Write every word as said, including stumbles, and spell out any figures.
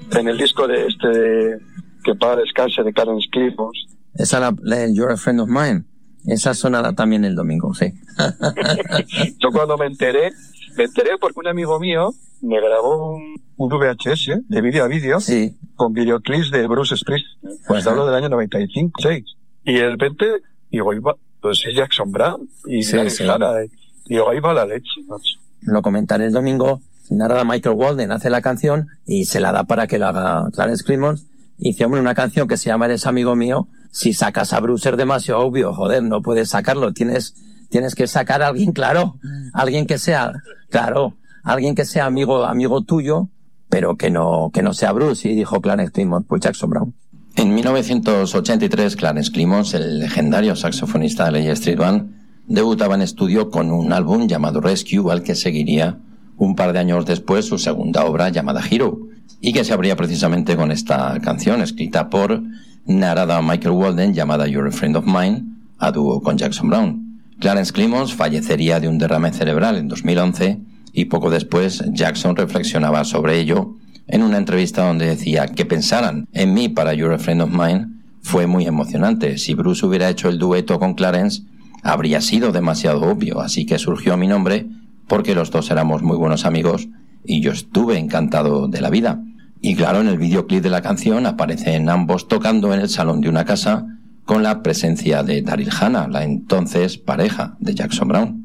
en el disco de este de, que para descanse de Clarence Clemons. Esa la, la You're a Friend of Mine. Esa sonará también el domingo, sí. Yo cuando me enteré, me enteré porque un amigo mío me grabó un, un V H S de vídeo a vídeo, sí, con videoclips de Bruce Springsteen. Pues hablo del año noventa y cinco, seis. Y de repente, digo, iba, pues es Jackson Brown y sí, la sí. Sara, y digo, ahí va la leche, macho. Lo comentaré el domingo. Narada Michael Walden, hace la canción y se la da para que la haga Clarence Clemons. Y dice, hombre, una canción que se llama Eres amigo mío, si sacas a Bruce es demasiado obvio, joder, no puedes sacarlo, tienes, tienes que sacar a alguien, claro, alguien que sea, claro, alguien que sea amigo, amigo tuyo, pero que no, que no sea Bruce. Y dijo Clarence Clemons, pues Jackson Brown. En mil novecientos ochenta y tres, Clarence Clemons, el legendario saxofonista de la E Street Band, debutaba en estudio con un álbum llamado Rescue, al que seguiría un par de años después su segunda obra llamada Hero, y que se abría precisamente con esta canción escrita por Narada Michael Walden llamada You're a Friend of Mine, a dúo con Jackson Brown. Clarence Clemons fallecería de un derrame cerebral en dos mil once y poco después Jackson reflexionaba sobre ello en una entrevista donde decía que pensaran en mí para You're a Friend of Mine fue muy emocionante. Si Bruce hubiera hecho el dueto con Clarence habría sido demasiado obvio, así que surgió mi nombre porque los dos éramos muy buenos amigos y yo estuve encantado de la vida. Y claro, en el videoclip de la canción aparecen ambos tocando en el salón de una casa con la presencia de Daryl Hannah, la entonces pareja de Jackson Brown.